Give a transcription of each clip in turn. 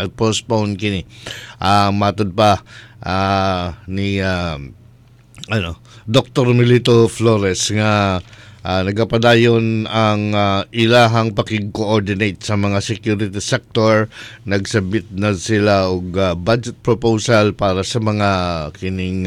postpone kini. Matud pa ni Dr. Milito Flores nga nagapadayon ang ilahang pakig-coordinate sa mga security sector. Nagsabit na sila og budget proposal para sa mga kining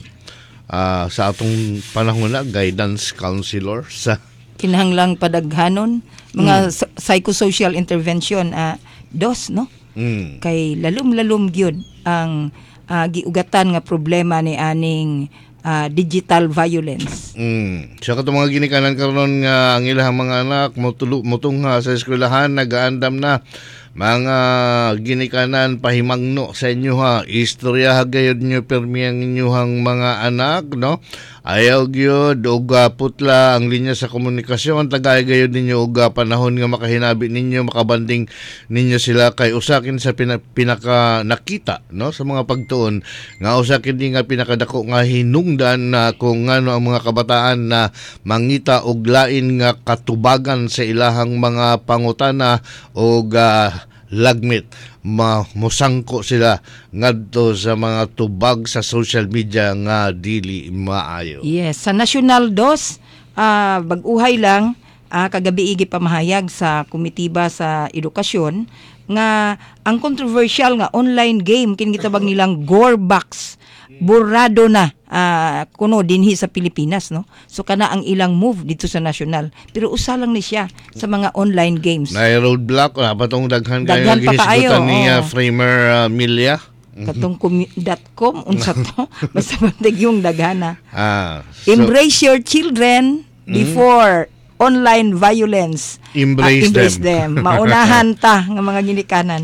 sa atong panahon na guidance counselor sa kinahanglang padaghanon mga psychosocial intervention dos no kay lalum gyud ang giugatan nga problema ni aning digital violence. Sa katong mga ginikanan karon nga ang ilahang mga anak mutong sa eskwelahan nagaandam na mga ginikanan pahimangno sa inyo istorya gayud nyo permi ang inyong mga anak no. Ayaw gyud og putla ang linya sa komunikasyon tagay gayud ninyo og panahon nga makahinabi ninyo makabanding ninyo sila kay usakin sa pinaka nakita no sa mga pagtuon nga usakin din nga pinakadako nga hinungdan na kung ano ang mga kabataan na mangita og lain nga katubagan sa ilahang mga pangutana og lagmit musangko sila ngadto sa mga tubag sa social media nga dili maayo. Yes, sa National 2 bag-uhay lang kagabi igi pamahayag sa komitiba sa edukasyon nga ang controversial nga online game kini gitabag nilang Gorebox burado na kuno dinhi sa Pilipinas no. So kana ang ilang move dito sa national pero usa lang ni siya sa mga online games. Na roadblock patong daghan kayo ginisgutan ni Framer Milia. Katong .com unsa to basta bantig yung daghana. So, embrace your children before online violence. Embrace them. Maunahan ta nga mga ginikanan.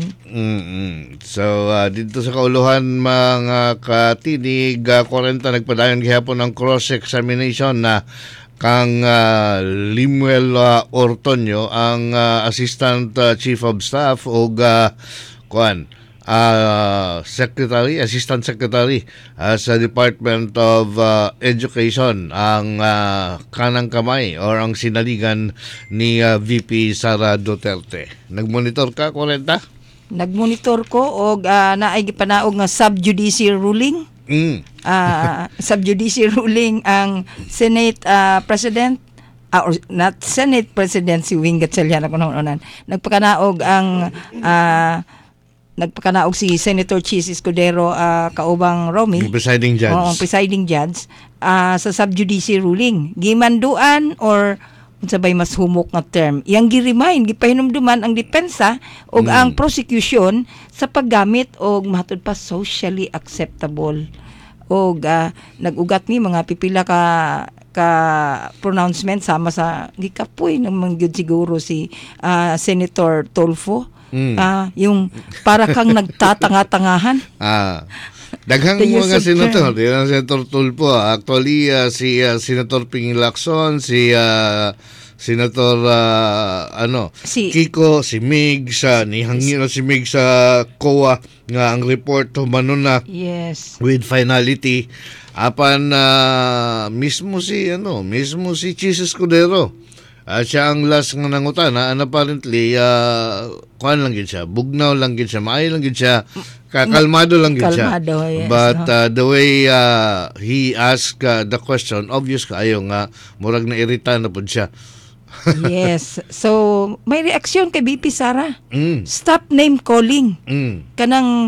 So dito sa kauluhan mga katinig 40 nagpadayon gihapon ang cross-examination na kang Limuel Ortonio ang Assistant Chief of Staff o Assistant Secretary sa Department of Education ang kanang kamay or ang sinaligan ni VP Sara Duterte. Nagmonitor ka, 40? Nagmonitor ko og naay gipanaog nga subjudice ruling. Subjudice ruling ang Senate President or not Senate President si Wing Gatchalian ako noon. Nagpakanaog si Senator Chis Escudero kaubang Romy, presiding judge. Presiding judge sa subjudice ruling. Gimanduan or unsa bay mas humok nga term. Yang gi-remind gipahinumduman ang depensa og ang prosecution sa paggamit og matud pa socially acceptable og nag-ugat ni mga pipila ka pronouncement sama sa gikapoy naman gyud siguro si Senator Tolfo. Yung para kang nagtatanga-tangahan. Daghang mga senator, yung Senator Tulfo, actually si Senator Ping Lacson, si Senator Kiko, si Mig ni hangin si Mig sa COA nga ang report humano na with finality apan mismo si Chis Escudero. Siya ang last nga nangutana and apparently kuan lang gid siya, bugnaw lang gid siya, maayo lang gid siya, kalmado lang gid siya. Yes, but the way he asked the question, obvious kaayo nga murag na irita na pud siya. Yes. So may reaksyon kay BP Sara. Stop name calling. Kanang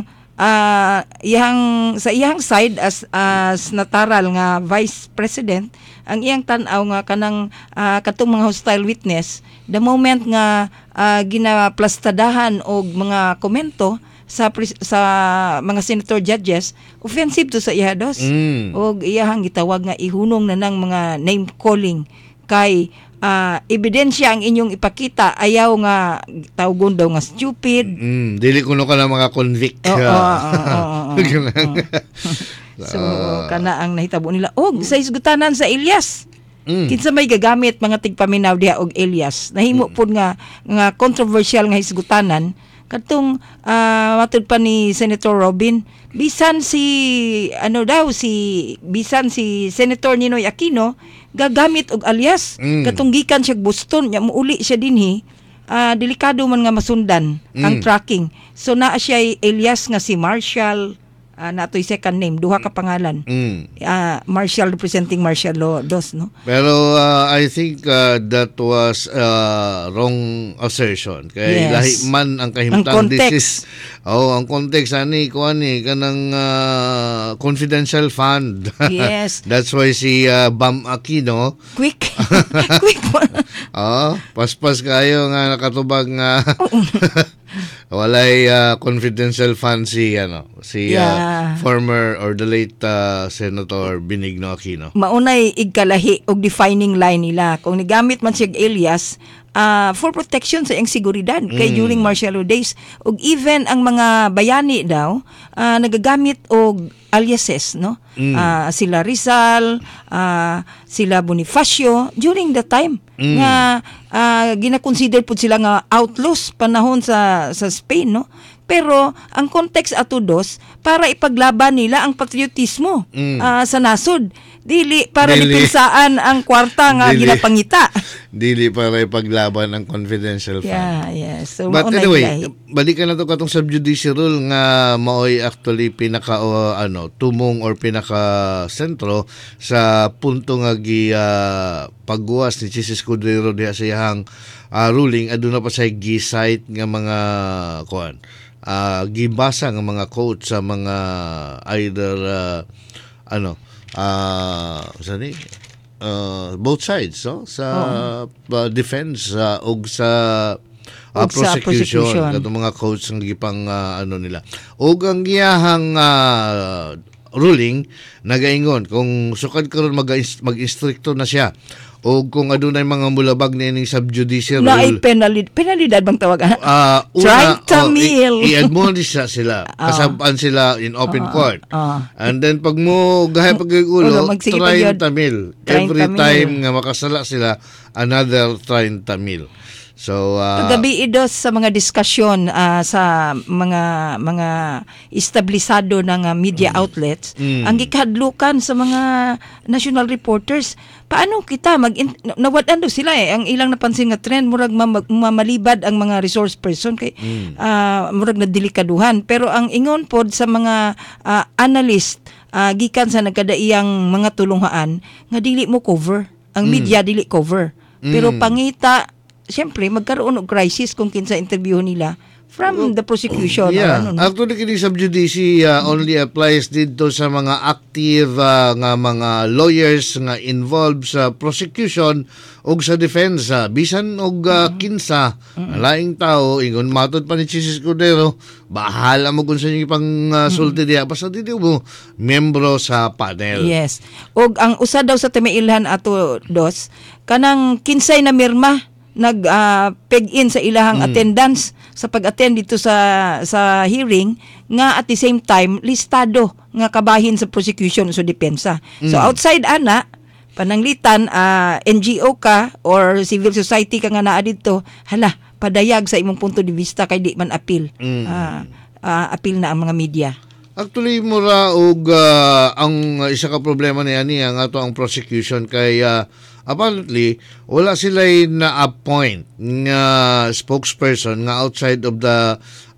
sa iyang side as nataral nga Vice President, ang iyang tan-aw nga kanang katong mga hostile witness, the moment nga ginaplastadahan og mga komento sa mga senator judges, offensive to sa iya dos. Og iyang gitawag nga ihunong na ng mga name calling kay ebidensya ang inyong ipakita, ayaw nga tawgon daw nga stupid. Dili kuno ka na mga convict. So kana ang nahitabo nila sa isgutanan sa Elias. Kinsa may gagamit mga tigpaminaw diha og Elias. Nahimo pud nga controversial nga hisgutanan katong matud pa ni Senator Robin, bisan si Senator Ninoy Aquino gagamit og alias katong gikan siya Boston nya muuli siya dinhi delikado man nga masundan ang tracking. So naa siya alias nga si Marshall, natoy second name, duha ka pangalan. Marshall representing Marshall Law Dos, no? Pero I think that was wrong assertion. Kay Yes. lahi man ang kahimtang. Ang context. Ang context ani kanang confidential fund. Yes. That's why si Bam Aquino Quick. Quick mo. paspas kayo nga nakatubag nga walay confidential fund si Yeah. former or the late Senator Benigno Aquino. Maunay igkalahi og defining line nila. Kung nigamit man siya alias, for protection sa iyang seguridad kay during martial law days, ug even ang mga bayani daw nagagamit og aliases, no? Sila Rizal, sila Bonifacio during the time nga gina-consider pud sila nga outlaws panahon sa Spain, no? Pero ang context ato dos para ipaglaban nila ang patriotismo sa nasod, dili para dipinsaan ang kwarta nga ginapangita. Dili para ipaglaban ang confidential fund. Yes. So, But anyway, balikan na to katong subjudice rule nga maoy actually pinaka tumong or pinaka sentro sa punto nga pagguwas ni Chis Escudero diha sa iyang ruling. Aduna pa sa gi-cite nga mga gibasa nga mga quotes sa mga either both sides, no? Sa defense ug sa prosecution katong mga quotes nga gipang nila. Ug ang giyahang ruling nagaingon kung sukad karon mag-instricto na siya o kung adunay mga mulabag na ining subjudice rule. Na ay penalidad bang tawag? I-admonish sila. Kasabaan sila in open court. And then pag mo gahay pag-ulo, 30 mil. Every time nga makasala sila, another 30 mil. So gabi idos sa mga diskusyon sa mga establisado ng media outlets ang gikadlukan sa mga national reporters, paano kita nawadan do sila ang ilang napansin nga trend murag mamalibad ang mga resource person kay murag na delikaduhan, pero ang ingon pod sa mga analyst gikan sa nagkadaiyang mga tulungaan nga dili mo cover ang media, dili cover, pero pangita siyempre, magkaroon ng crisis kung kinsa interview nila from the prosecution. Actually, kini subjudice only applies dito sa mga active nga mga lawyers nga involved sa prosecution o sa defense. Bisan og kinsa, laing tao, ingon matod pa ni Chis Escudero, bahala mo kung sa inyo pang sulti diya. Basta dito mo, membro sa panel. Yes. Og ang usa daw sa timailhan ato dos, kanang kinsay na mirma nag-peg-in sa ilahang attendance sa pag-attend dito sa hearing nga at the same time listado nga kabahin sa prosecution so depensa. So outside ana pananglitan NGO ka or civil society ka nga naa dito, hala padayag sa imong punto de vista kay di man appeal. Appeal na ang mga media. Actually, mura og ang isa ka problema niya ang ato ang prosecution kay apparently wala sila na-appoint nga spokesperson nga outside of the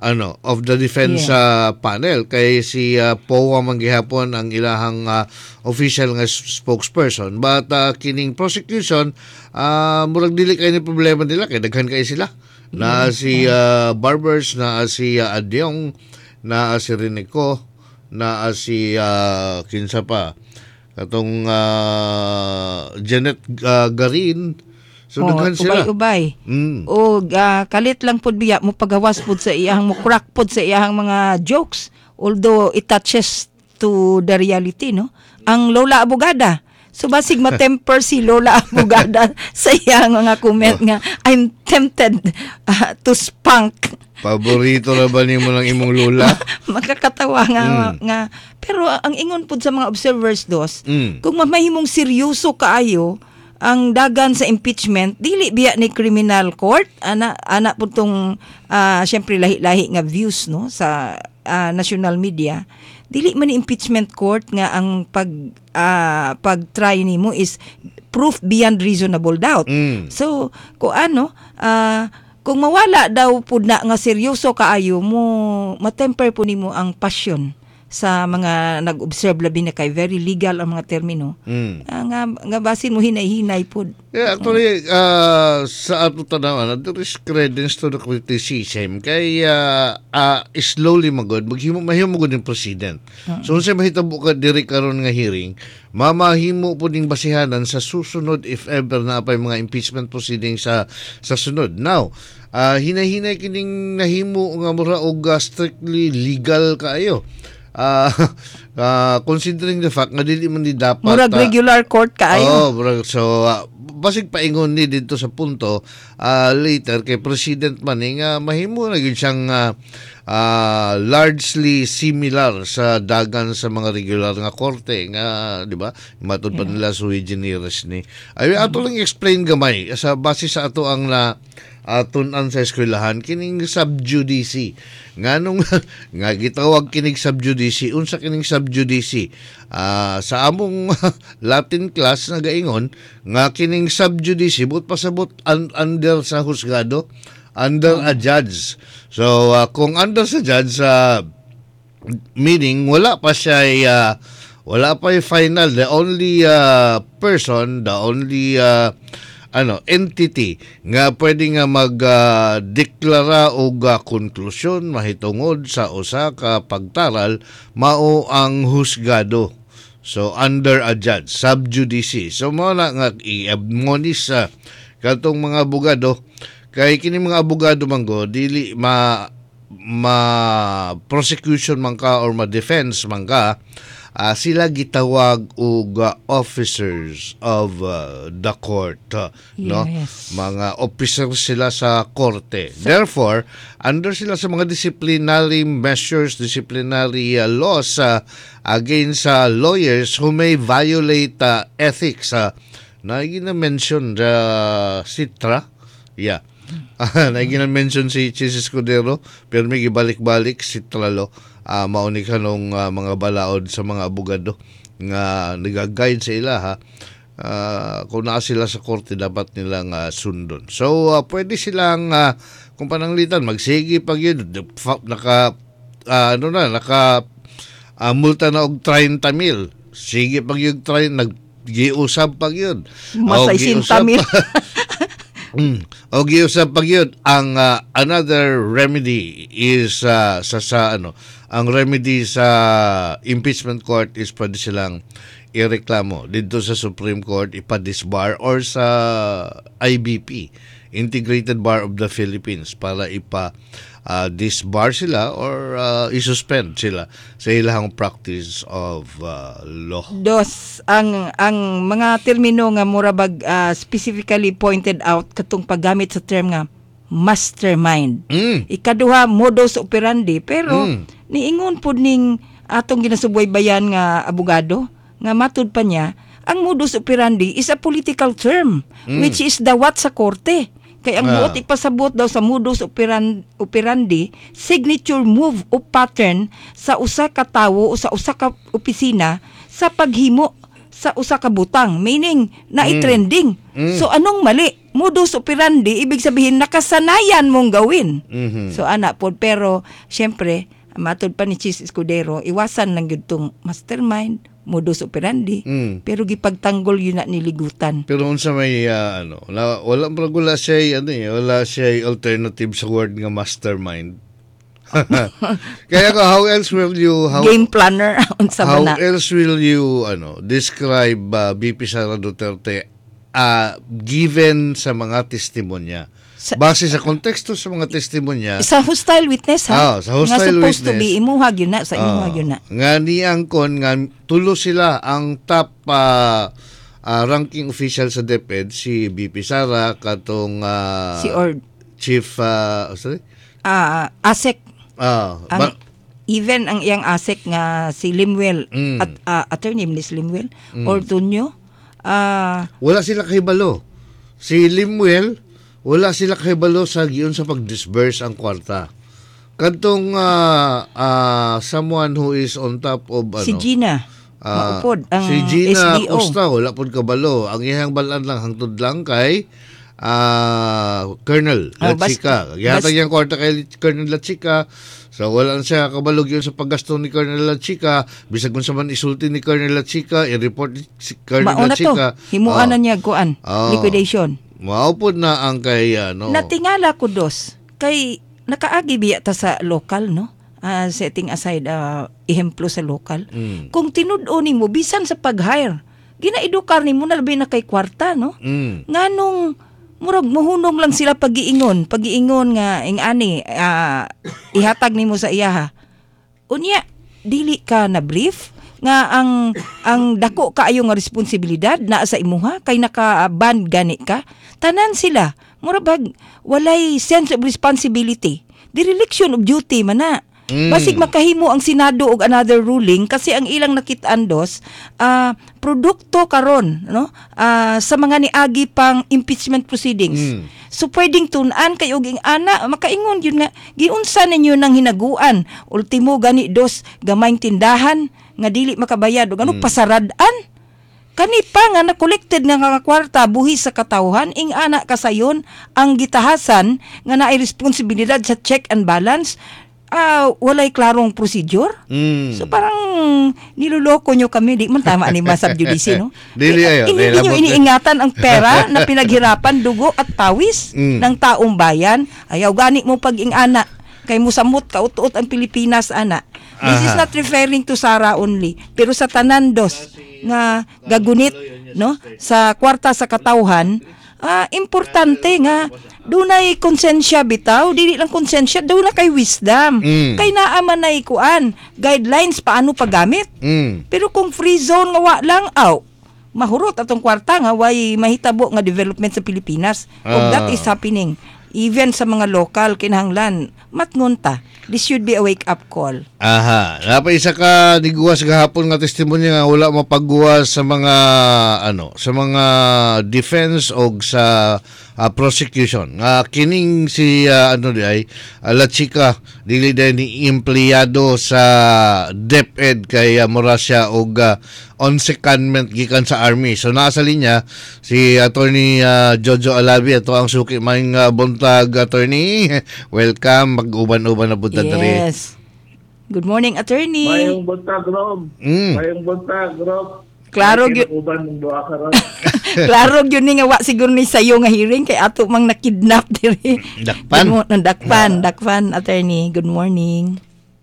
defense panel kay si POA man gihapon ang ilahang official nga spokesperson, but kining prosecution murag dili kay ni problema nila kay daghan kay sila na si Barbers, na si Adyong, na si Renico, na si kinsa pa katong Janet Garin. So daghan sila. Ubay. O kalit lang pud biya mo pagawas pud sa iyang mo crack pud sa iyang mga jokes, although it touches to the reality, no? Ang Lola Abogada, so basig matemper si Lola Abogada sa iyang mga comment nga I'm tempted to spunk. Paborito na ba nimo ng imong lola? Makakatawa nga. Pero ang ingon pud sa mga observers dos, kung mahimong seryoso kaayo ang dagan sa impeachment, dili biya ni criminal court, ana pud tong syempre lahi-lahi nga views, no, sa national media. Dili man ni impeachment court nga ang pag-try nimo is proof beyond reasonable doubt. So, kung mawala daw pud na nga seryoso kaayo mo, matemper po nimo ang passion sa mga nag-observe labi na kay very legal ang mga termino. Nga basin mo hinay-hinay pud. Yeah, actually, sa ato tanawan, there is credence to the criticism kay slowly magod, mahimo magod yung president. So, sa mahitabo ka diri karon nga hearing, mamahimo po ding basihanan sa susunod if ever na apay mga impeachment proceedings sa sunod. Now, hinay-hinay kining nahimo nga mura og strictly legal kaayo. Considering the fact nga dili man di dapat murag regular court kaayo. So basig paingon ni dito sa punto later kay president man nga mahimo na gyud siyang largely similar sa dagan sa mga regular nga korte nga di ba matud pa nila sui generis ni ay ato lang explain gamay sa base sa ato ang na tunan sa eskwelahan kining subjudice nganong nga gitawag kining subjudice unsa kining subjudice sa among Latin class na gaingon nga kining subjudice but pasabot under sa husgado under a judge so kung under sa judge meaning wala pa siya wala pa yung final the only person the only entity nga pwede nga magdeklara og konklusyon mahitungod sa usa ka pagtaral mao ang husgado. So under a judge, subjudice. So mao na nga i-admonish sa katong mga abogado kay kini mga abogado manggo dili ma prosecution man ka or ma defense man ka sila gitawag og officers of the court no mga officers sila sa korte therefore under sila sa mga disciplinary measures disciplinary laws against lawyers who may violate ethics na gina-mention Citra na gina-mention si Chis Escudero pero may gibalik-balik Citra lo mauni kanong mga balaod sa mga abogado nga nag-guide sa ila kung naa sila sa korte dapat nilang sundon. So pwede silang kung pananglitan magsigi pag yun naka multa na og 30,000 sige pag yun nag-giusab pag yun masay 60,000 o giusap pag yun ang another remedy is ang remedy sa impeachment court is pwede silang ireklamo dito sa Supreme Court ipa-disbar or sa IBP Integrated Bar of the Philippines para disbar sila or isuspend sila sa ilang practice of law. Dos, ang mga termino nga murabag specifically pointed out katong paggamit sa term nga mastermind. Ikaduha, modus operandi. Pero niingon po ning atong ginasubaybayan nga abogado nga matud pa niya, ang modus operandi is a political term which is dawat sa korte. Kaya ang buot ipasabot daw sa modus operandi, signature move o pattern sa usa ka tawo o sa usa ka opisina sa paghimo sa usa ka butang. Meaning, na-trending. So, anong mali? Modus operandi, ibig sabihin, nakasanayan mong gawin. So, anak po. Pero, syempre, matod pa ni Chis Escudero, iwasan lang yun itong mastermind, modus operandi, pero gipagtanggol yun na niligutan. Pero unsa may wala siya alternative sa word nga mastermind. Kaya how else will you game planner unsa how ba na? else will you describe BP Sara Duterte given sa mga testimonya? Base sa konteksto sa mga testimonya. Sa hostile witness sa hostile nga supposed witness. to be imuhag yun na sa imuhag yun na. Nga niyang kon nga tulo sila ang top ranking official sa DepEd si BP Sara katong si Ord Chief ASEC. Even ang iyang ASEC nga si Limwell at attorney ni Limwell Ortunyo wala sila kahibalo. Si Limwell wala sila kahibalo sa giyon sa pag-disburse ang kwarta. Kadtong someone who is on top of si Gina maupod ang si Gina SDO. Costa wala pod kabalo. Ang iyang balan lang hangtod lang kay Colonel Lachica. Gihatag yung kwarta kay Colonel Lachica. So wala na siya kabalog yun sa paggasto ni Colonel Lachica. Bisag kung sa man isulti ni Colonel Lachica, i-report si Colonel Mauna Lachica. to, himuan na niya kuan, Oh. liquidation. Maupod na ang kay Natingala ko dos, kay nakaagi biya ta sa local, no? Setting aside ehemplo sa local. Kung tinud-o nimo bisan sa pag-hire, ginaedukar nimo na labi na kay kwarta, no? Nganong murag mohunong lang sila pagiingon nga ingani ihatag nimo sa iyaha. Unya dili ka na brief nga ang dako kaayo nga responsibilidad na sa imuha kay naka-ban gani ka. Tanan sila murag walay sense of responsibility. Dereliction of duty man na. Basig makahimo ang Senado og another ruling kasi ang ilang nakitaan dos produkto karon, no, sa mga niagi pang impeachment proceedings. So pwedeng tun-an kay og ana makaingon yun nga giunsa ninyo nang hinaguan ultimo gani dos gamayng tindahan nga dili makabayad og ano pasaradan. Kani pa nga na-collected nga kwarta buhis sa katawhan ing ana kasayon ang gitahasan nga naay responsibilidad sa check and balance. Walay klarong procedure. So parang niloloko nyo kami. Di man tama ni Masab-Judici, no? Hindi nyo iniingatan ang pera na pinaghirapan, dugo at pawis ng taong bayan. Ayaw gani mo pag-ingana. Kay musamot kautuot ang Pilipinas, ana. This is not referring to Sara only. Pero sa tanandos nga gagunit, no, sa kwarta sa katawhan, importante nga dunay konsensya bitaw, dili lang konsensya, dunay kay wisdom. Kay naa man nay kuan guidelines paano paggamit. Pero kung free zone nga wa lang mahurot atong kwarta nga way mahitabo nga development sa Pilipinas. Og that is happening even sa mga local kinahanglan matngon ta. This should be a wake up call. Napay isa ka niguwas gahapon nga testimonya nga wala mapagguwas sa mga sa mga defense og sa prosecution. Kining si Lachica dili din ni empleyado sa DepEd kay mura siya og on secondment gikan sa army. So nasa linya si Attorney Jojo Alavi ato ang suki maing buntag attorney. Welcome, mag-uban-uban na punta diri. Yes. Good morning, attorney. Mayong buntag, Rob. Mayong buntag, Rob. Klaro gyud. Klaro gyud ni nga wa siguro ni sayo nga hearing kay ato mang nakidnap diri. Dakpan, attorney. Good morning.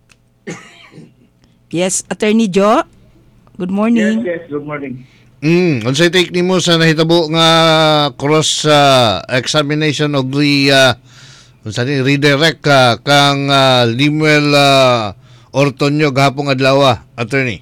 Yes, Attorney Jo. Good morning. Yes, good morning. Unsay take nimo sa nahitabo nga cross examination og redirect kang Limuel Ortonio gahapon adlaw, attorney?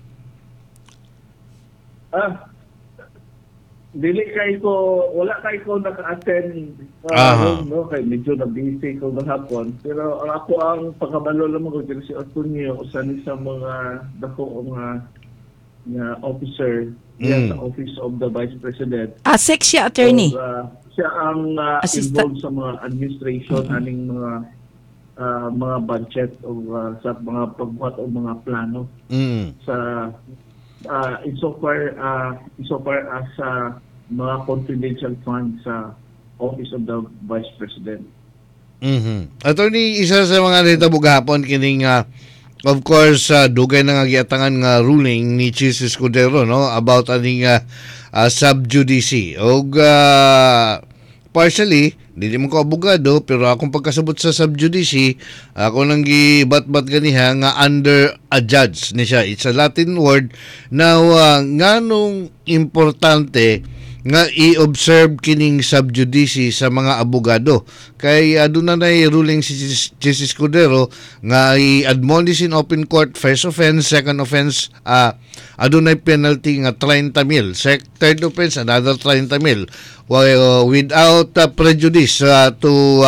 Wala kay ko naka-attend no, kay medyo na-busy ko gahapon. Pero ako ang pagkabalo lamang ko diri si Ortonio usan sa mga dako nga officer sa Office of the Vice President. Asek siya, attorney. Siya ang involved sa mga administration aning mga budget o sa mga pagbuhat o mga plano sa insofar as mga confidential funds sa Office of the Vice President. Attorney, isa sa mga nahitabo gahapon kining of course dugay na nga giatangan nga ruling ni Chis Escudero, no, about aning sub-judice og partially dili mo ko abogado pero akong pagkasabot sa sub-judice ako nang gibat-bat ganiha nga under a judge ni siya. It's a Latin word. Now nganong importante nga i-observe kining sub-judice sa mga abogado kay aduna nay ruling si Chis Escudero nga i-admonish in open court first offense, second offense adunay penalty nga 30,000, third offense another 30,000 without prejudice to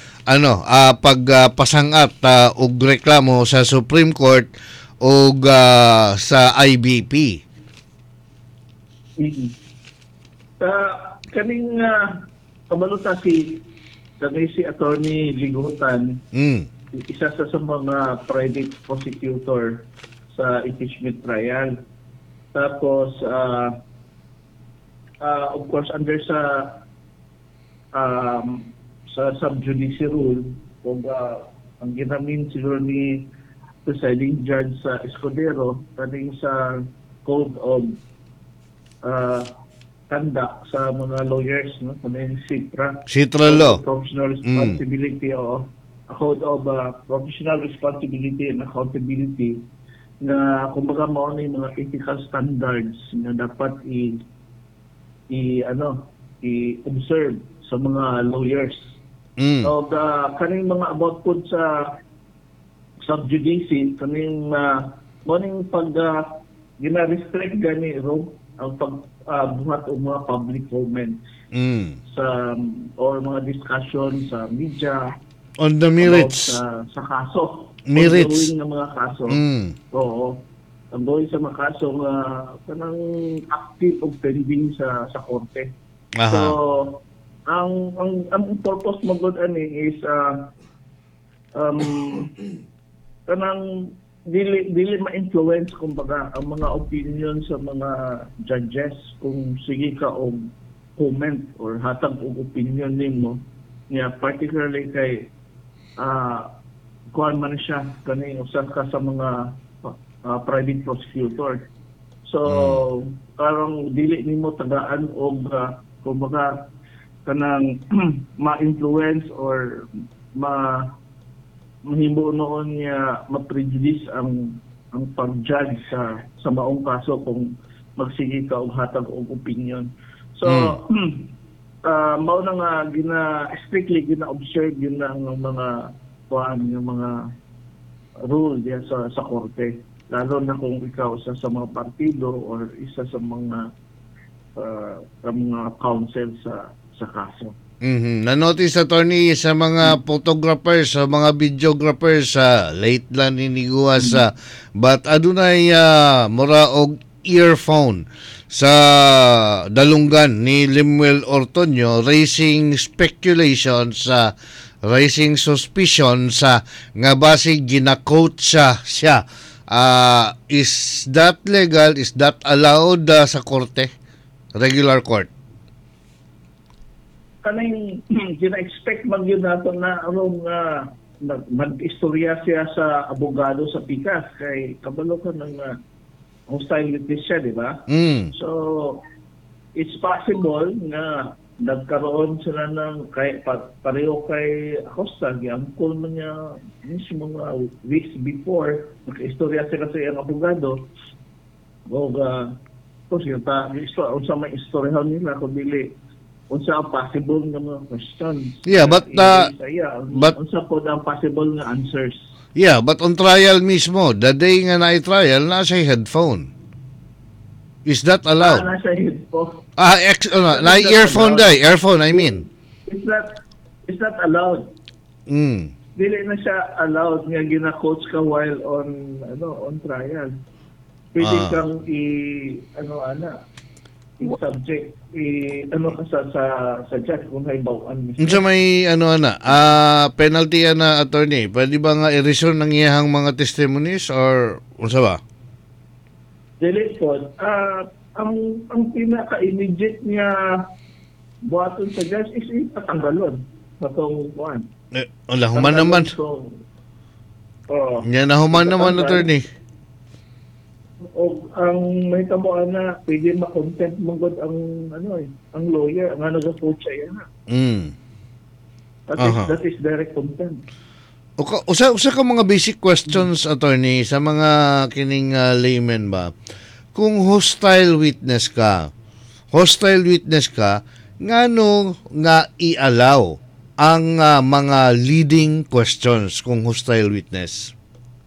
pagpasangat og reklamo sa Supreme Court og sa IBP. Kaning kabaluta si Attorney Ligutan, isa sa mga private prosecutor sa impeachment trial. Tapos of course under sa sa subjudice rule kung ang ginamin siguro ni presiding judge sa Escudero kaning sa code of conduct sa mga lawyers, no, kaning Citra law. professional responsibility o a code of professional responsibility and accountability na kumbaga mao ni mga ethical standards na dapat i-observe sa mga lawyers. So kaning mga about po sa subjudice, kaning morning pag gina-restrict gani ang pagbuhat o mga public comments sa or mga discussion sa media On the merits. sa kaso. Merits. Ongoing na mga kaso. Oo. Ang going sa mga kaso nga kanang active o pending sa korte. Aha. So ang purpose mo gud ani is kanang dili ma-influence kumbaga ang mga opinion sa mga judges kung sige ka og comment or hatag og opinion nimo niya particularly kay kuan man siya kani usa ka sa mga private prosecutor. So karong dili nimo tagaan og kumbaga kanang ma-influence or mahimo noon niya ma-prejudice ang pag-judge sa maong kaso kung magsige ka og hatag og opinion. So mao na nga strictly gina-observe yun na ang mga yung mga rule diya sa korte, lalo na kung ikaw isa sa mga partido or isa sa mga counsel sa kaso. Na-notice, attorney, sa mga photographers, sa mga videographers, late lang niniguwa sa but adunay mura og earphone sa dalunggan ni Lemuel Ortonio, raising speculation sa raising suspicion sa nga basig gina-quote siya. Is that legal? Is that allowed sa korte? Regular court? Kanang gina-expect man yun nato na mag-istorya siya sa abogado sa pikas kay kabalo ka ng hostile witness siya, di ba? So, it's possible na nagkaroon sila ng pareho kay Acosta, giangkol man niya mismo mga weeks before, nag-istorya sila sa iyang abogado o unsa may istoryahan nila kung dili unsa ang possible nga mga questions. Yeah, but unsa po ang possible nga answers. Yeah, but on trial mismo, the day nga na-trial, nasa headphone. Is that allowed? Nasa headphone. Na-earphone earphone, I mean. It's not allowed. Dili na siya allowed nga gina-coach ka while on trial. Pwede kang subject sa judge kung haibawaan mismo. Unsa may penalty na, attorney? Pwede ba nga i-resume ng iyahang mga testimonies or unsa ba? Dili po. Ang pinaka-immediate niya buhaton sa judge is ipatanggalon sa tong kuan. Human naman. Yan na human naman, attorney. O ang may tamo na pwede ma-content mong ang lawyer ang nag-coach siya na. That is direct content. Usa ka mga basic questions, attorney, sa mga kining layman ba? Kung hostile witness ka, ngano nga i-allow ang mga leading questions kung hostile witness?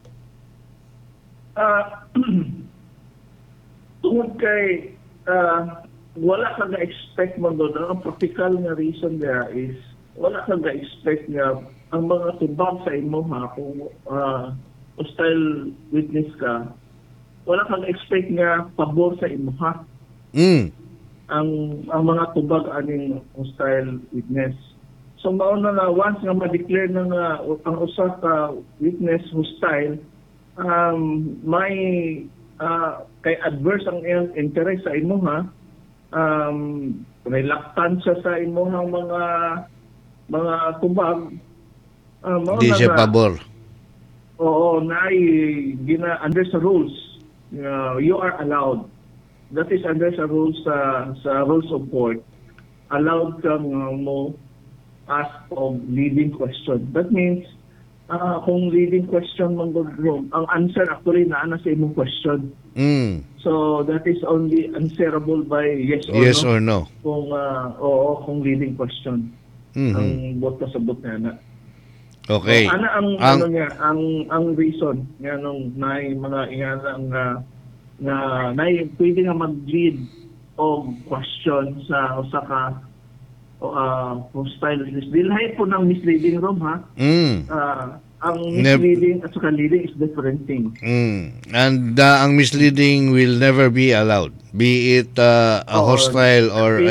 Tungod kay wala ka na-expect mo doon. Ang practical nga reason there is wala ka na-expect nga ang mga tubag sa imo kung hostile witness ka, wala ka na-expect nga pabor sa imo ang mga tubag aning hostile witness. So mauna na once nga ma-declare na nga ang usa ka witness hostile, may kay adverse ang iyang interest sa imo reluctant siya sa imong mga tubag, Di siya pabor. oo, under sa rules. You are allowed. That is under sa rules sa rules of court. Allowed kang mo ask of leading question. That means kung leading question mong ang answer actually na sa imong question. So that is only answerable by yes or Yes no. or no. Kung oo, kung leading question. Ang bot sabot na. Okay. So, ano niya, ang reason nga nung nay mga ingalang na pwede nga mag-lead o question sa usa ka hostile witness. Dili po ng misleading Rom ha. Ang misleading at saka leading is different thing. And ang misleading will never be allowed, be it a hostile or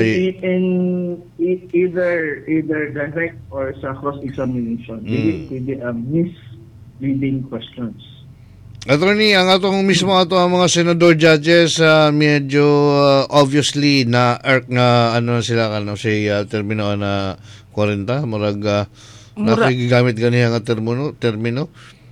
either direct or sa cross-examination. Pwede misleading questions. Attorney, ang atong mismo ang mga senador judges medyo obviously na nga ano sila si termino na 40 murag nakigigamit ganiya nga termino.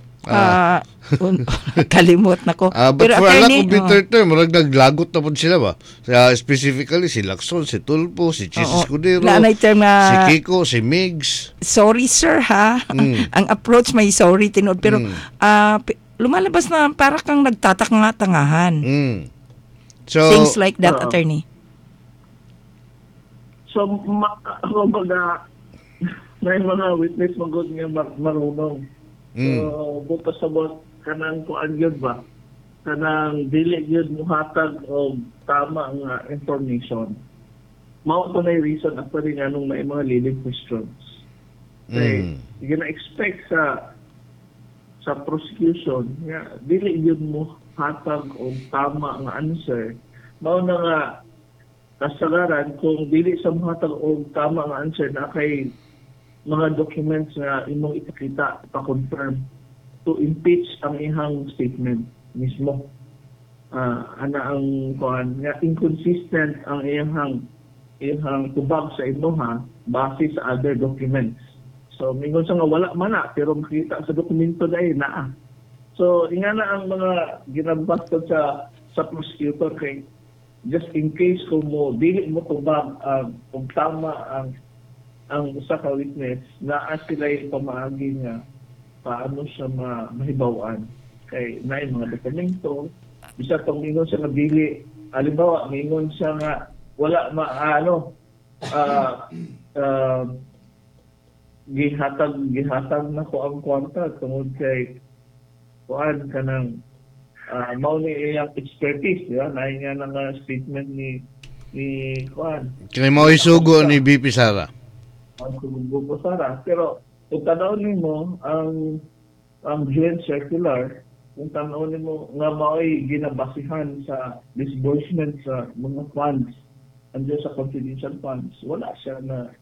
Kalimot na ko. But Pero for a lack attorney, of better term, murag naglagot na po sila ba? Specifically si Lacson, si Tulfo, si Chis Escudero, nanay term si nga, Kiko, si Migs. sorry sir ha. Ang approach may sorry tinod. Pero lumalabas na para kang nagtatangatangahan. So, Things like that, attorney. So, kumbaga, may mga witness magod nga marunong. So, buta sabot kanang kuan yun ba? Kanang dili yun muhatag o tama nga information. Mao to na reason actually nga nung may mga leading questions. Okay, gina-expect sa prosecution nga dili yun muhatag o tama nga answer. Mao na nga kasagaran kung dili sa muhatag o tama nga answer na kay mga documents na imong ipakita, pa-confirm to impeach ang ihang statement mismo. Ana ang kuan nga inconsistent ang ihang tubag sa imo ha base sa other documents. So mingon sa nga wala man na pero makita sa dokumento dai naa. So ingana ang mga ginabastod sa prosecutor kay just in case kung mo dili mo tubag kung tama ang usa ka witness na sila pamaagi nga paano siya mahibawan kay na mga dokumento bisa pang mingon siya nga dili halimbawa mingon siya nga wala gihatag na ko ang kwarta tungod kay kuan kanang mao ni iyang expertise ya na nga nga statement ni kuan kay mao isugo ni BP Sara. Ang subugo Sara. Pero kung tanawin mo ang joint circular, kung tanawin mo nga mao'y ginabasihan sa disbursement sa mga funds, andyan sa confidential funds, wala siya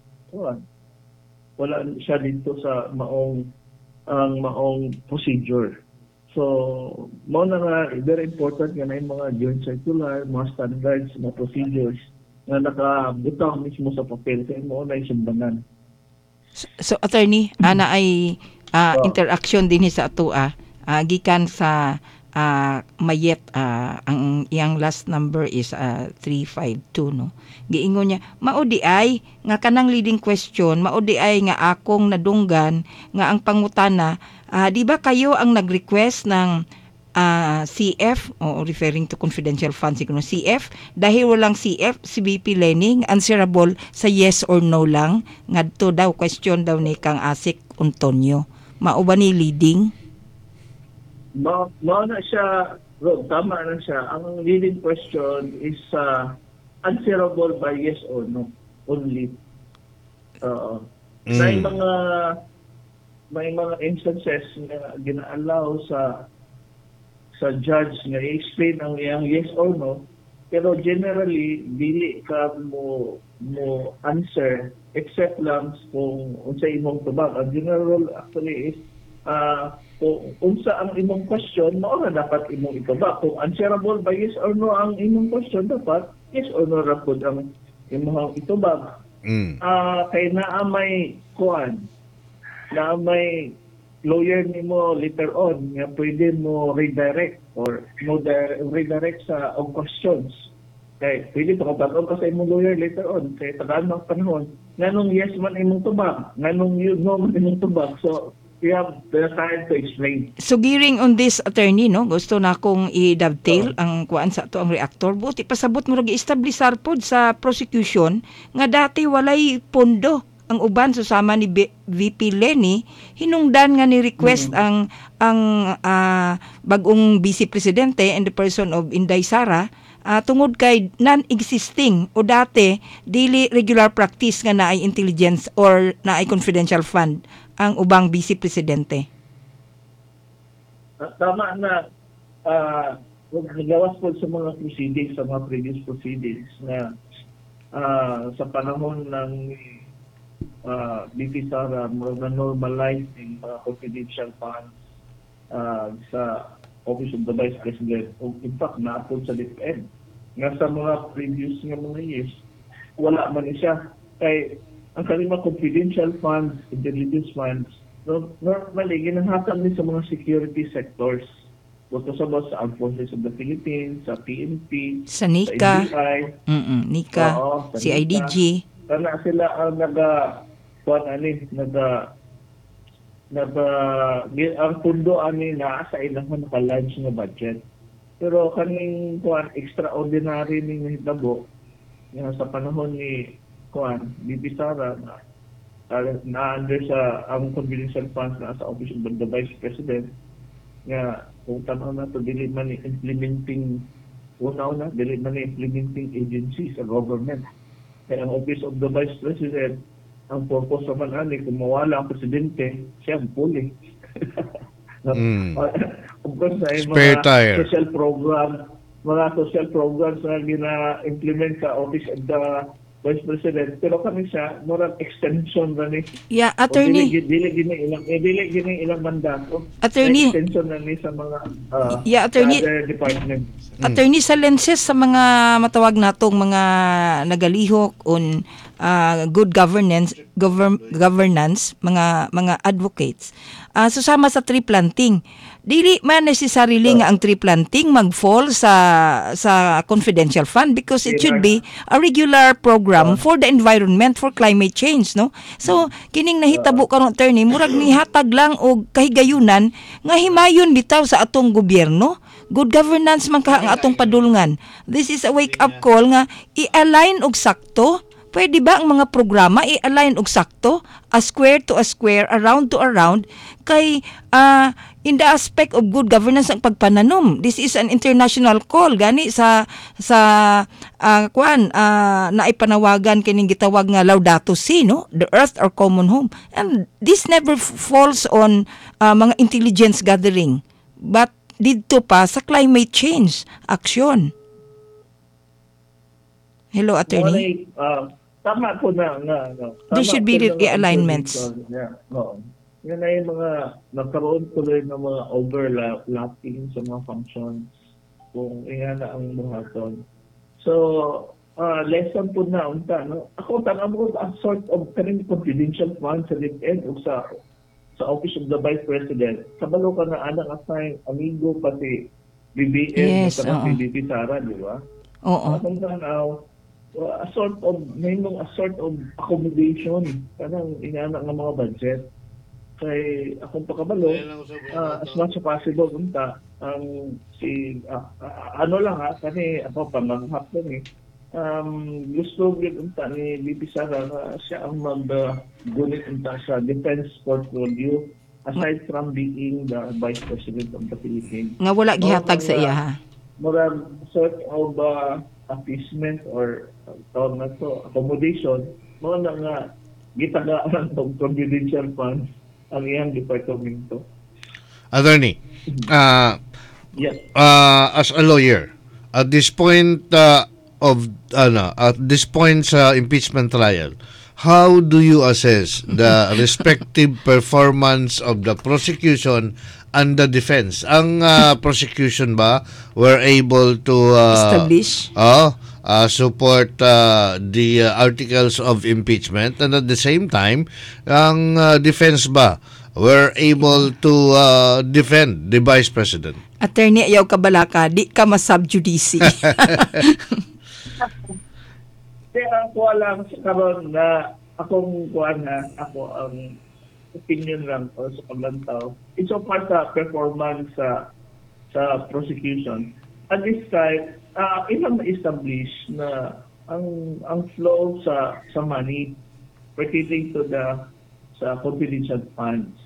dito sa maong procedure. So, mao na nga, very important nga na yung mga joint circular, mga standards, mga procedures, nga nakabutang mismo sa papel kaya mo na isumbanan. So attorney, ana ay interaction din sa atua gikan sa mayet ang iyang last number is 352 no. Giingon niya mao di ay nga kanang leading question, mao di ay nga akong nadunggan nga ang pangutana di ba kayo ang nag-request ng CF o referring to confidential funds siguro CF dahil walang CF si BP Lening answerable sa yes or no lang ngadto daw question daw ni kang Asik Antonio mao ba ni leading mao na siya tama na siya ang leading question is answerable by yes or no only may mga instances na gina-allow sa judge nga i-explain ang iyang yes or no, pero generally dili ka mo answer except lang kung unsay imong tubag. Ang general actually is kung unsa ang imong question, mao ra dapat imong itubag. Kung answerable ba yes or no ang imong question, dapat yes or no ra pud ang imong itubag. Kay naa may lawyer nimo later on nga pwede mo redirect or mo redirect sa og questions. Kay pwede to kapag ka sa imong lawyer later on kay tagaan ng panahon nganong yes man imong tubag, nganong you no man imong tubag. So we have the time to explain. So giring on this, attorney, no, gusto na akong i-dovetail ang kuan sa to ang reactor. Buti pasabot mo rag i-establishar pod sa prosecution nga dati walay pondo ang uban susama ni VP Lenny hinungdan nga ni request ang bagong vice presidente in the person of Inday Sara tungod kay non-existing o dati dili regular practice nga naay intelligence or naay confidential fund ang ubang vice presidente. Tama na nagawas po sa mga proceedings, sa mga previous proceedings na sa panahon ng VP Sara na normalize yung mga confidential funds sa Office of the Vice President o in fact naapod sa DepEd. Nga sa mga previous nga mga years, wala man siya. Kay ang kalimang confidential funds, intelligence funds, normally ginahatan din sa mga security sectors. Buto sa Armed Forces of the Philippines, sa PNP, sa NICA, sa NBI, NICA, CIDG. Kana sila ang ang pundo ani na sa ilang naka-launch nga budget. Pero kaning extraordinary ning hitabo sa panahon ni VP Sara na under sa ang confidential funds na sa Office of the Vice President nga kung tanaw na to dili man implementing dili man implementing agency sa government. Kaya ang Office of the Vice President ang purpose naman kung mawala ang presidente siya ang puli. Of course na mga social programs na gina-implement sa Office of the Vice President, pero kami siya moral extension na ni. Yeah, attorney. Dili gini ilang mandato. Attorney. Extension na ni sa mga attorney. other departments. Attorney, sa lenses sa mga matawag natong mga nagalihok on good governance, mga advocates. Susama sa tree planting. Dili man necessarily nga ang tree planting mag-fall sa confidential fund because it should be a regular program for the environment, for climate change, no? So kining nahitabo karon, attorney, murag nihatag lang og kahigayunan nga himayon bitaw sa atong gobyerno. Good governance man ka ang atong padulngan. This is a wake-up call nga i-align og sakto. Pwede ba ang mga programa i-align og sakto, a square to a square, around to around, kay in the aspect of good governance ang pagpananom. This is an international call gani sa naipanawagan kining gitawag nga Laudato Si, no? The earth our common home. And this never falls on mga intelligence gathering, but dito pa sa climate change action. Hello, attorney. Tama po na. There should be realignments. Yan na yung mga nagkaroon tuloy ng mga overlapping sa mga functions kung iyan na ang buhaton. So, lesson po na unta. No? Ako, tanong mo a sort of confidential fund sa DepEd o sa Office of the Vice President. Kabalo ka na anak assign amigo pati BBM yes, at VP Sara, di ba? Oo. Akong tanaw, a sort of accommodation kanang inaanak ng mga budget kay akong pakabalo as much as possible unta ang ano lang kani ako pamanghap lang gusto gid unta ni VP Sara na siya ang mag-gunit unta sa defense portfolio aside from being the Vice President of the Philippines nga wala gihatag sa iya ha murag sort of appeasement or tawag na to, accommodation, mga na nga gitagaan ng confidential funds ang iyang departamento. Attorney, yes. As a lawyer, at this point sa impeachment trial, how do you assess the respective performance of the prosecution and the defense? Ang prosecution ba were able to Establish. support the articles of impeachment, and at the same time, ang defense ba were able to defend the Vice President? Attorney ayaw ka balaka, di ka masubjudice. Kaya ako lang sa karon na ako ang opinion lang o sa paglantaw. It's so far sa performance sa prosecution. At this time, ilang na-establish na ang flow sa money pertaining to sa confidential funds.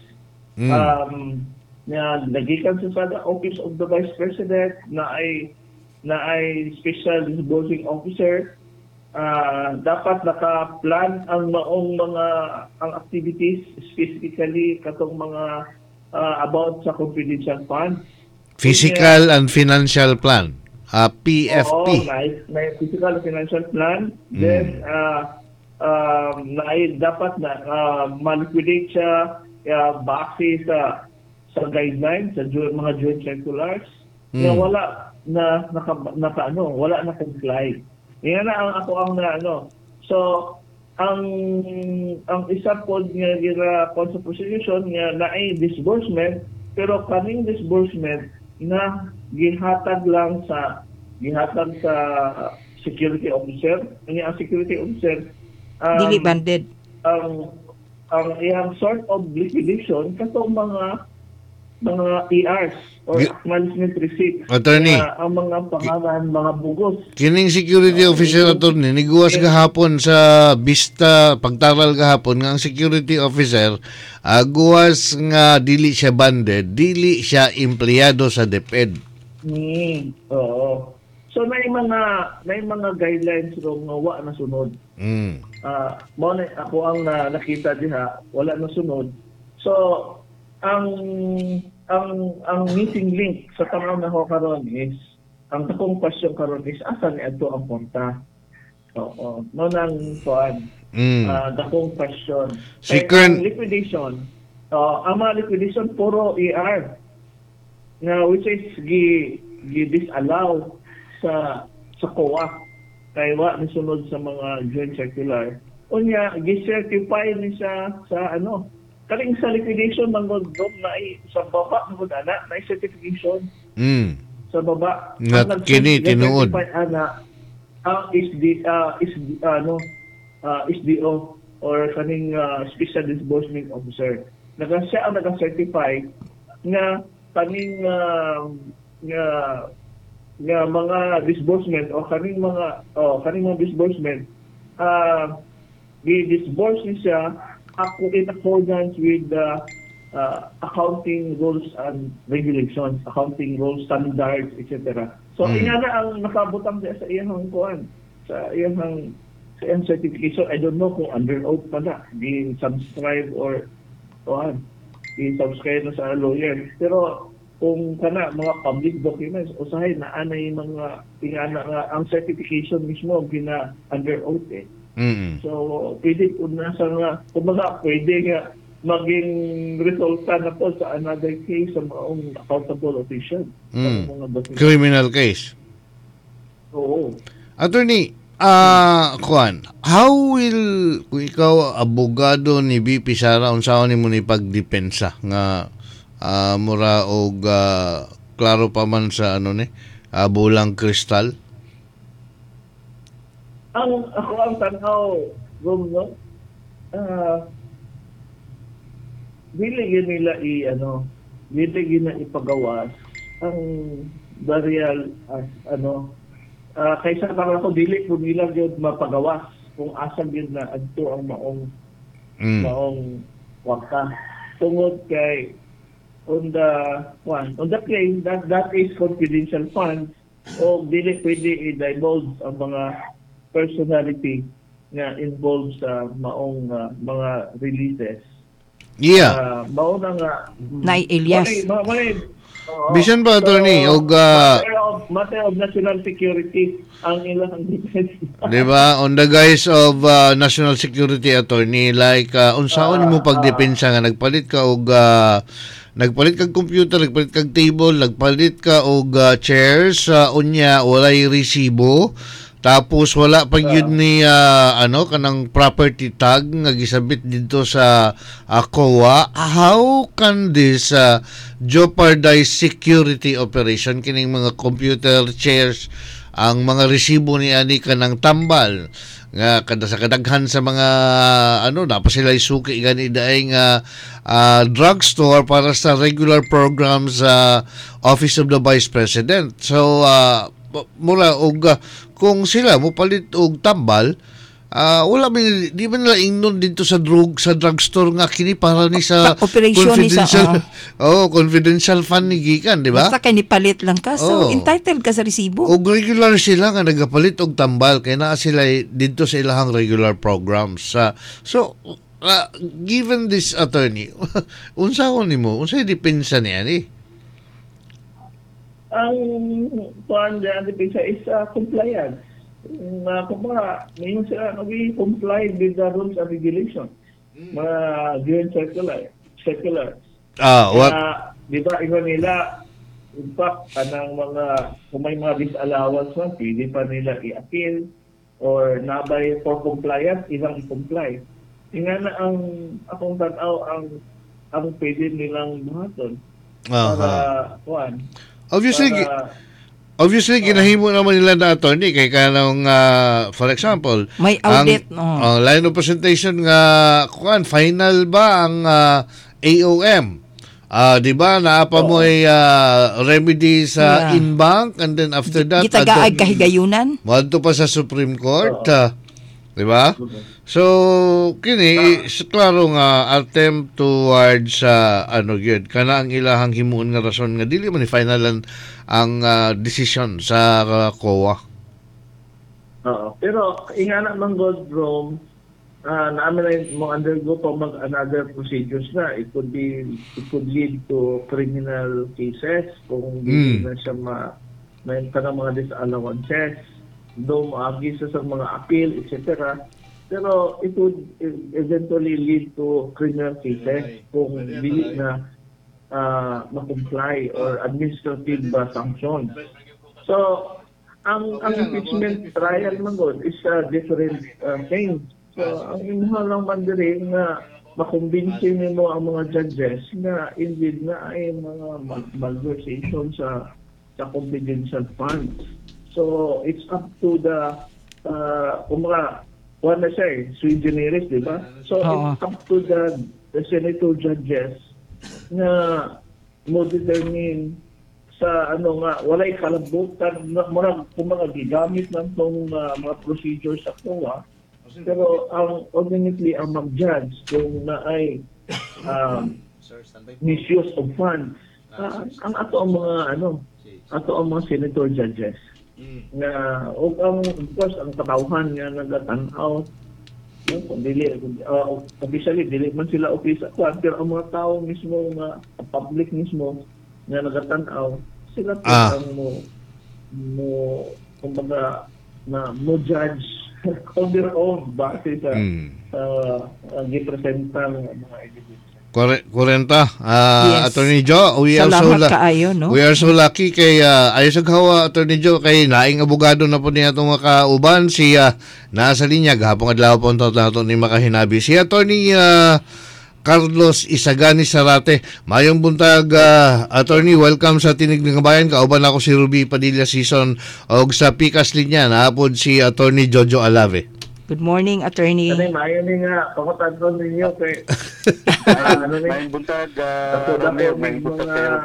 Na nagikan sa Office of the Vice President na ay special disbursing officer. Dapat naka-plan ang ang activities, specifically katong mga about sa confidential funds. Physical and financial plan, PFP. May physical and financial plan. Then dapat na ma-liquidate siya base sa guidelines, sa mga joint circulars. Na wala na wala na comply. Yan na ako ang So, ang isa po nga sa prosecution nga na ay disbursement, pero kaning disbursement na gihatag sa security officer. Ang security officer Dili banded. Ang iyang sort of liquidation katong mga ERs or acknowledgement receipts. Attorney, Ang mga pangalan, mga bugos. kining security officer, attorney, niguwas gahapon sa Vista, pagtaral gahapon nga ang security officer guwas nga dili siya banded, dili siya empleyado sa DepEd. Oo. So may mga guidelines ro nga wa na sunod. Mo na ako ang nakita diha, wala na sunod. So ang missing link sa tanaw na ho karon is ang takong question karon is asa ni adto ang porta. Oo, no nang kuan. Dakong question. Ang liquidation. Ang mga liquidation puro ER. Now which is disallow sa COA kay wa nisunod sa mga joint circular. Unya gi-certify ni siya sa kaling sa liquidation manggod na sa baba manggod ana na certification. Sa baba Nga kini tinuod. SDO or kaning special disbursement officer. Siya ang nag-certify nga kaning nga mga disbursement o kaning mga disbursement gi-disburse siya in accordance with the accounting rules and regulations, accounting rules, standards, etc. So, ina na ang nakabutang sa iyang kuan, sa iyang certification. I don't know kung under oath pa na, di-subscribe or i-subscribe na sa lawyer. Pero, kung mga public documents, usahay na anay mga tingana nga ang certification mismo gina under oath eh. So, pwede po nasa nga, pwede nga maging resulta na po sa another case sa mga accountable official. Criminal case. Oo. Attorney, Juan, how will, kung ikaw abogado ni BP Sara, unsaon nimo ni pagdepensa nga mura og klaro pa man sa bulang kristal? Ako ang tanaw, no? Dili nila dili na ipagawas ang burial as kaysa para ko dili po nila gyud mapagawas kung asa gyud na adto ang maong waka tungod kay on the claim that is confidential funds o dili pwede i-divulge ang mga personality na involved sa maong mga releases. Yeah. Mao na nga Nay Elias. Bisan pa, attorney, og matter of national security ang ilang defense. Di ba? On the guise of national security, attorney, like, unsaon mo pagdepensa nga nagpalit ka og nagpalit kag computer, nagpalit kag table, nagpalit ka og chairs, unya walay resibo, tapos wala pag yun ni kanang property tag nga gisabit dito sa COA. How can this jeopardize security operation kining mga computer, chairs, ang mga resibo ni ani kanang tambal nga kada sa kadaghan sa mga dapat sila isuki gani daing drugstore para sa regular programs Office of the Vice President. So mula og kung sila mo palit og tambal, wala di man nila ingnon dito sa drugstore nga kini para ni sa operation ni sa confidential fund ni gikan, di ba? basta kay nipalit lang ka, so entitled ka sa resibo. Og regular sila nga nagapalit og tambal kay naa sila dito sa ilahang regular programs. So given this, attorney, unsahon nimo, unsay depensa niya ni? Ang kuan diyan depende is compliance. Kumbaga, ngayon sila comply with the rules and regulations. Mga given circular. What? Di ba, iba nila, in fact, kung may mga disallowance man, pwede pa nila i-appeal or nabay for compliance, ilang i-comply. Nga na akong tanaw, ang pwede nilang buhaton. Para, kuan. Obviously, ginahimo naman nila na attorney kay kanang for example, may audit ang line of presentation nga final ba ang AOM? Di ba naapa mo ay remedy sa in-bank, and then after that gitagaag kahigayunan. Madto pa sa Supreme Court, di ba? So kini klaro nga attempt towards gyud kana ang ilahang himuon nga rason nga dili man finalan ang decision sa COA. Pero ingana man God Rome, naamin mo undergo pa another procedures na. It could lead to criminal cases kung hindi na siya may mga disallowances, do maagi sa mga appeal, etc. Pero it would eventually lead to criminal cases kung hindi na ma-comply or administrative sanctions. So, ang impeachment trial man God is a different thing. So, ang imuha lang man diri nga makumbinsi mo ang mga judges na indeed na ay mga malversation sa confidential funds. So, it's up to the na siya sui generis, di ba? So, it's up to the senator judges na mo determine sa walay kalabutan kung mga gigamit ng tong mga procedures sa COA. Pero ultimately ang mag-judge kung na ay misuse of funds ang ato ang mga senator judges na of course ang katawhan nga nagatanaw kung dili officially dili man sila office pero ang mga tao mismo nga public mismo nga nagatanaw sila ang kumbaga na mo judge on their own base sa gipresenta ng mga evidence. 40. Yes. Attorney Joe, we are so lucky kay ayos ang hawa, Attorney Joe, kay naing abogado na po niya itong makauban. Si nasa linya, gahapong adlaw po nato ni makahinabi. Si Attorney Carlos Isagani Sarate. Mayong buntag, Attorney, welcome sa Tinig ng Bayan. Kauban ako si Ruby Padilla Season og sa Pikas Linya, naapod si Attorney Jojo Alave. Good morning, Attorney. Mayo ni nga, pakutadron ninyo kay may buntag may buntag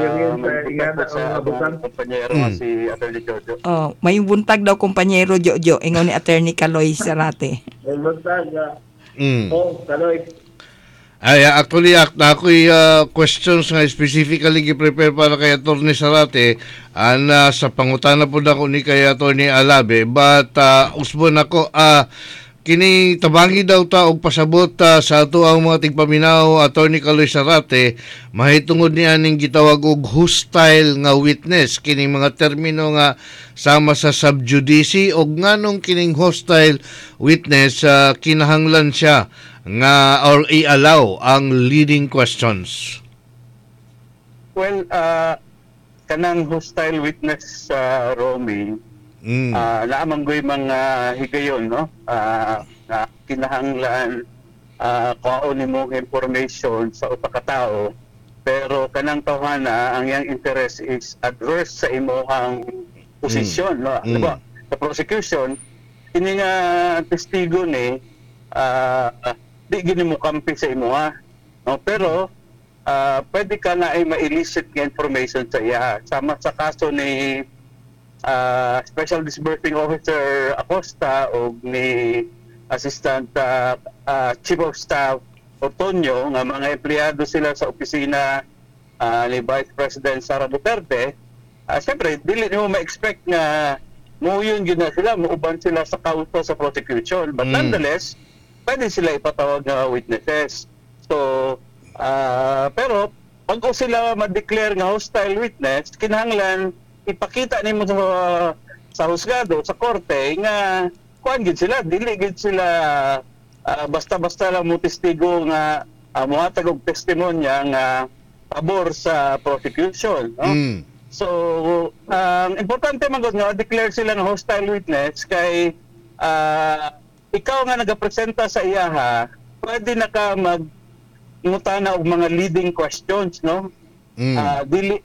kumpanyero si Attorney Jojo. May buntag daw kumpanyero Jojo, ingon ni Attorney Kaloy Sarate. May buntag. Kaloy. Actually, ako'y questions nga specifically gi-prepare para kay Attorney Sarate sa pangutana po na ko ni kay Attorney Alave, but usbon ako kini tabangi daw ta og pasabot sa ato ang mga tigpaminaw Attorney Kaloy Sarate mahitungod niya ning gitawag og hostile nga witness kining mga termino nga sama sa subjudice og nganong kining hostile witness kinahanglan siya nga or i-allow ang leading questions. Well, kanang hostile witness sa Romy, naamang go'y mga higayon, no? Na kinahanglan kaon mo information sa usa ka tawo, pero kanang tawhana ang yang interest is adverse sa imong posisyon, no? Diba? Sa prosecution, kini nga testigo ni di gini mo kampi sa imo, no? Pero pwede ka na ay ma-elicit nga information sa iya. Sama sa kaso ni Special Disbursing Officer Acosta o ni Assistant Chief of Staff Ortonio, nga mga empleyado sila sa opisina ni Vice President Sara Duterte. Siyempre, dili mo ma-expect nga mo yun na sila, muuban sila sa kauto sa prosecution. But nonetheless, pwede sila ipatawag na witnesses. So, pero pag sila ma-declare nga hostile witness, kinahanglan ipakita nimo sa husgado, sa korte nga kuan gid sila, dili gid sila basta-basta lang mo testigo nga mohatag og testimonya nga pabor sa prosecution, no? So, importante man gud nga declare sila nga hostile witness kay ikaw nga nagapresenta sa iyaha, pwede na ka mutana og mga leading questions, no? Dili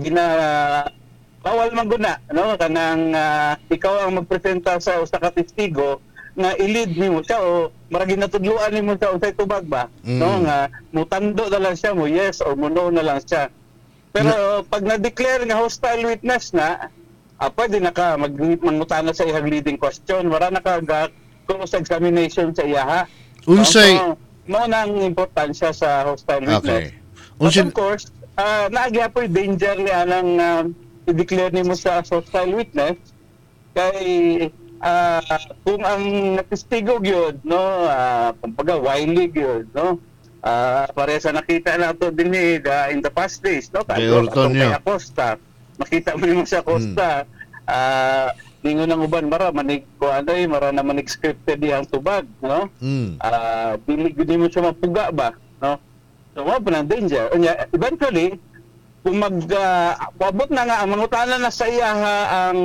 bawal man guna, no? Kanang ikaw ang magpresenta sa usa ka testigo nga i-lead nimo siya o maragi natudluan nimo sa unsay tubag ba, no? Nga mutando na lang siya mo yes or mo no na lang siya. Pero pag na-declare nga hostile witness na, pwede na ka mangutana sa iyang leading question, wala na ka cross examination sa iyaha. Unsay mo nang importansya sa hostile witness. But of course, naagyapoy danger ni anang i-declare nimo sa hostile witness kay kung ang testigo gyud, no, kumbaga wily gyud, no, parehas sa nakita nato din in the past days, no, kay Acosta, makita mo sa Acosta, ningon ang uban mara manig ko anay mara na manig scripted yang tubag, no, dili gud mo siya mapuga ba, no, so mo pa ng danger. Eventually kung abot na nga ang mangutana na sa iya ang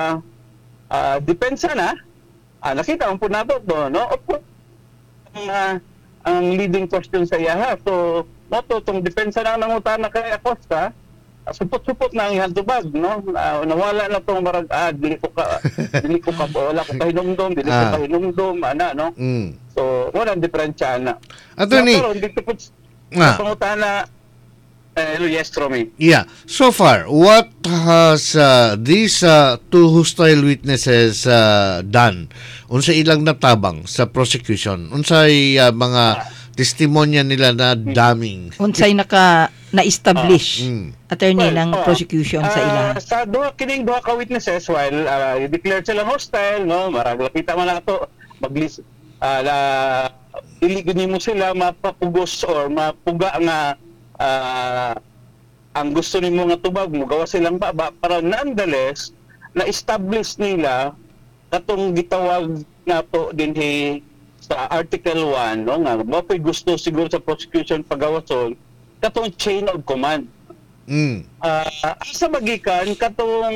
depensa na, nakita mo po nato to, no, ang leading question sa iya. So moto tong depensa na nangutana kay Acosta, supot-supot na ang iyang tubag, no, nawala na tong marag dili ko ka wala ko pahinumdom, dili ko pahinumdom ana, no. So wala diferensya na. Attorney, pero dito po pangutana. Yes, Romy. Yeah. So far, what has these two hostile witnesses done? Unsay ilang natabang sa prosecution? Unsay mga testimonya nila na daming? Unsay na-establish attorney ng prosecution sa ila? Sa kining duha ka witnesses, while declared sila hostile, no, marag kita man nato maglis dili gid mo sila mapapugos or mapuga nga ang gusto nimo nga tubag mo gawa silang baba para nonetheless na-establish nila katong gitawag nato dinhi sa Article 1, no, nga mapoy gusto siguro sa prosecution pagawason katong chain of command. Asa magikan katong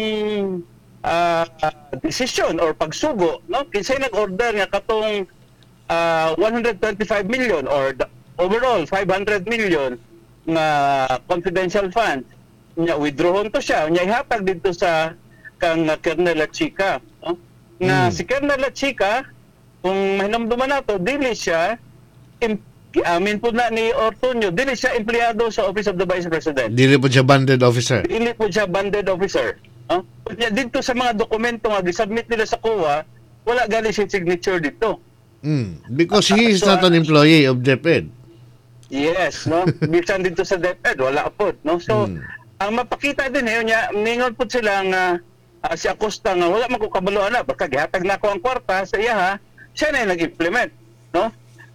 decision or pagsugo, no, kinsay nag-order nga katong 125 million or overall 500 million nga confidential fund nya withdrawon to siya nya ihatag dito sa kang Colonel Lachica, no? Na si Colonel Lachica kung mahinumduman nato dili siya amin po na ni Ortonio, dili siya empleyado sa Office of the Vice President, Dili po siya banded officer. No? Kanya dito sa mga dokumento nga gisubmit nila sa COA, wala gali siya signature dito. Because he is not an employee of DepEd. Yes, no. Bisan dito sa DepEd wala po, no. So ang mapakita din niya, ningon po sila nga si Acosta nga wala man ko kabaluan na baka gihatag na ko ang kwarta sa iya siya na yung nag-implement, no?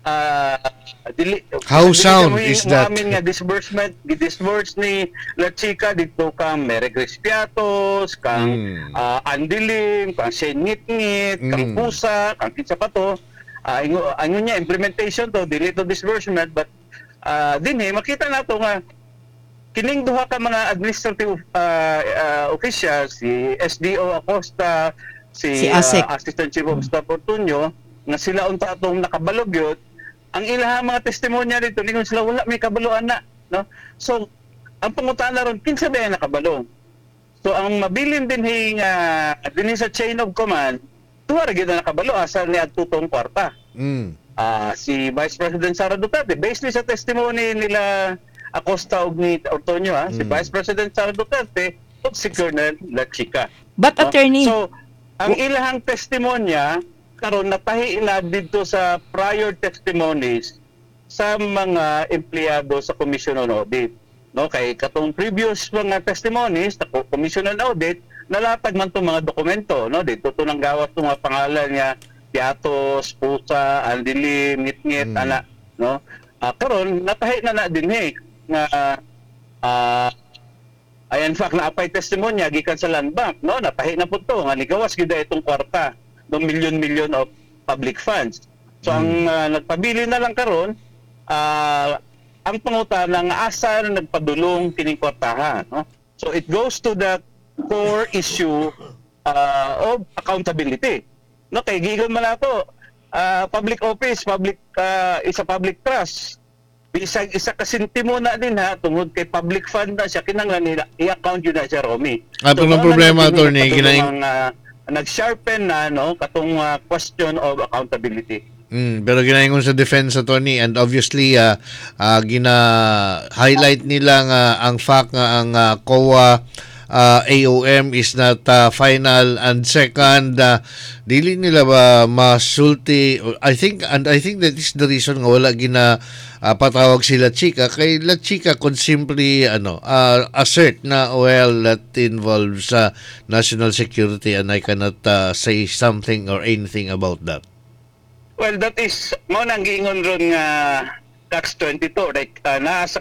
How sound is that? Amin nga disbursement, disburse ni La Chica dito kang Mere Crispiatos, kang Andilim, kang Sengit-ngit, kang Pusa, kang kinsa pa to. Ano niya implementation to, dili to disbursement, but dinhi makita nato nga kining duha ka mga administrative officials, si SDO Acosta, si ASEC. Assistant Chief of Staff Ortunio, nga sila unta atong nakabalugyot, ang ilang mga testimonya dito, ningon sila wala may kabaluan na, no? So, ang pangutana ron, kinsa ba yung nakabalo? So, ang mabilin din din sa chain of command, tuwa rin na nakabalo, asal ni Atutong Kwarta. Si Vice President Sara Duterte, based ni sa testimony nila Acosta og ni Ortonio, si Vice President Sara Duterte, ug si Colonel La Chica. But attorney, So, ang ilahang testimonya karon natahi na dito sa prior testimonies sa mga empleyado sa Commission on Audit. No, kay katong previous mga testimonies sa Commission on Audit, nalatag man tong mga dokumento, no? Dito to nang gawas tong mga pangalan niya, Piatos, Pusa, Andilim, Ngit-ngit, ana, no? Karon natahi na dinhi nga ayan fact na apay testimonya gikan sa Land Bank, no? Natahi na pud to nga nigawas gid itong kwarta ng million of public funds. So ang nagpabili na lang karon ang pangutana nga asa nagpadulong kining kwartahan, no? So it goes to the core issue of accountability. No, kay gigon man ato public office, isa public trust. Bisag isa ka sentimo na din tungod kay public fund na siya kinahanglan nila i-account yun na siya, Romy. Ato ng problema attorney ginaing nag-sharpen na katong question of accountability. Pero ginaingon sa defense attorney, and obviously gina-highlight nila nga ang fact nga ang COA AOM is not final, and second dili nila ba masulti. I think that is the reason nga wala gina patawag si La Chica, kay La Chica could simply assert na well that involves national security, and I cannot say something or anything about that. Well, that is mo nang giingon ron nga Tax 22, like nasa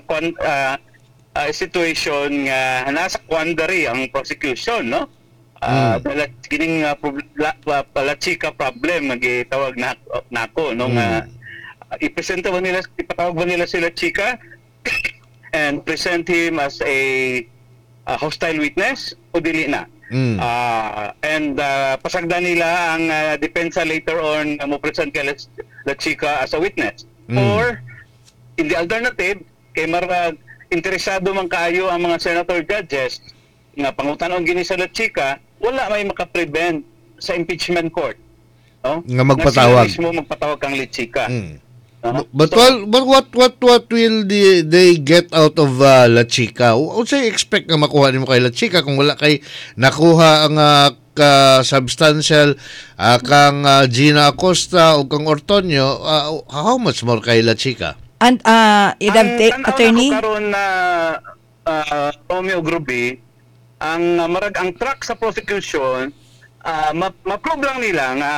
situation nga nasa quandary ang prosecution, no? Kining La Chica problem nga gitawag nako no nga ipresenta ba nila, ipatawag ba nila sila Chica and present him as a hostile witness o dili na? And pasagdan nila ang depensa later on mo present kay La Chica as a witness. Or in the alternative, kay marag interesado man kaayo ang mga senator judges nga pangutanon gini sa La Chica, wala may makaprevent sa impeachment court, no? Nga magpatawag. Nga sila mismo magpatawag kang La Chica. But what will they get out of La Chica? What say expect nga makuha nimo kay La Chica kung wala kay nakuha ang substantial kang Gina Acosta o kang Ortonio, how much more kay La Chica? and attorney, karon na Romeo Gruby, ang marag ang track sa prosecution, ma-prove lang nila nga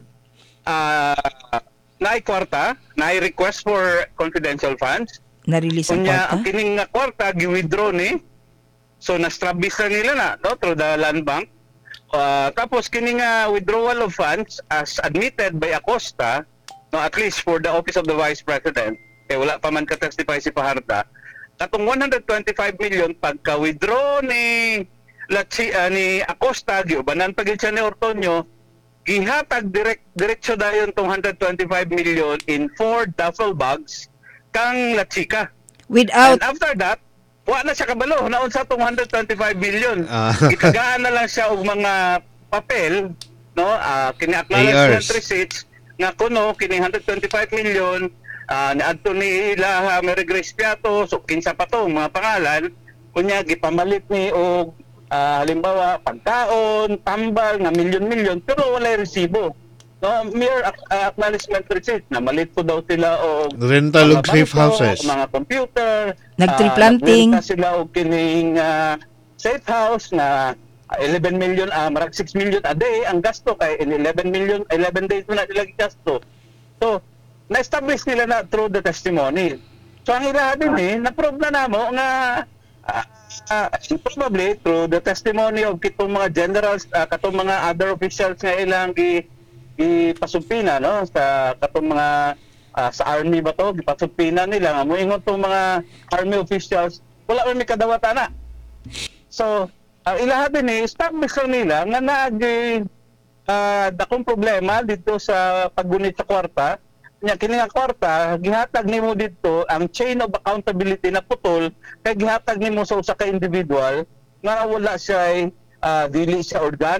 naay kwarta, naay request for confidential funds. na-release ang Kunya kwarta. ang kining nga kwarta gi-withdraw ni. So na-strabis na nila na, no, through the land bank. Tapos kining withdrawal of funds as admitted by Acosta, no, at least for the office of the Vice President, wala pa man ka-testify si Paharda, katong 125 million pagka-withdraw ni ni Acosta, giubanan pa gid siya ni Ortonio, gihatag diretso dayon tong 125 million in 4 duffel bags kang La Chica. Without, And after that, wala na siya kabalo, naon sa tong 125 million. Gitagaan na lang siya og mga papel, no, kini-acknowledgement receipts nga kuno kini 125 million ni Anthony Ilaha, Mere Crispiatos, so kinsa pa to mga pangalan, kunya gipamalit ni og halimbawa pagkaon, tambal nga milyon-milyon, pero wala resibo. No, mere acknowledgement receipt na malit po daw sila og Rental og safe bangko, houses. mga computer, Nag-tree planting. nagrenta sila og kining safe house na 11 million, marag 6 million a day ang gasto kay 11 million, 11 days mo na nila gasto. So, na-establish nila na through the testimony. So, ang ilaha din na-prove na namo nga probably through the testimony of kitong mga generals, katong mga other officials nga ilang gipasumpina, no? Sa katong mga sa army ba to, gipasumpina nila nga moingon tong mga army officials, wala man may kadawatan na. So, ang ilaha din establish lang nila nga dakong problema dito sa paggunit sa kwarta. Nya kini nga kwarta gihatag nimo dito ang chain of accountability na putol kay gihatag nimo sa usa ka individual nga wala siya dili siya organ